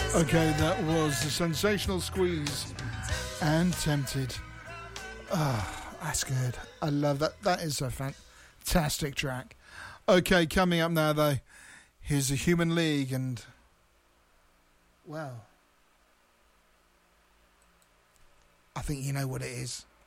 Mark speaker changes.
Speaker 1: Okay, that was the Sensational Squeeze and Tempted. Ah, that's good. I love that. That is a fantastic track. Okay, coming up now though, here's the Human League and, well, I think you know what it is.